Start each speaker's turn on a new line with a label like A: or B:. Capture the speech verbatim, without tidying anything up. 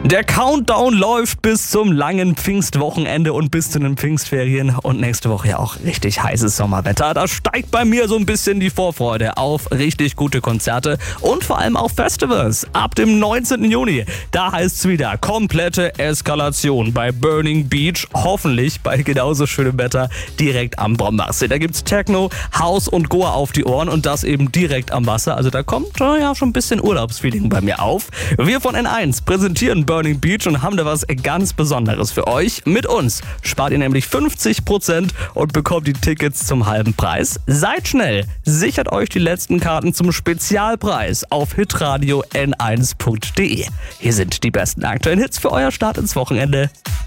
A: Der Countdown läuft bis zum langen Pfingstwochenende und bis zu den Pfingstferien und nächste Woche ja auch richtig heißes Sommerwetter. Da steigt bei mir so ein bisschen die Vorfreude auf richtig gute Konzerte und vor allem auch Festivals. Ab dem neunzehnten Juni, da heißt es wieder komplette Eskalation bei Burning Beach. Hoffentlich bei genauso schönem Wetter direkt am Brombachsee. Da gibt's Techno, House und Goa auf die Ohren und das eben direkt am Wasser. Also da kommt äh, ja schon ein bisschen Urlaubsfeeling bei mir auf. Wir von N eins präsentieren Burning Beach und haben da was ganz Besonderes für euch. Mit uns spart ihr nämlich fünfzig Prozent und bekommt die Tickets zum halben Preis. Seid schnell, sichert euch die letzten Karten zum Spezialpreis auf hitradio n eins punkt de. Hier sind die besten aktuellen Hits für euer Start ins Wochenende.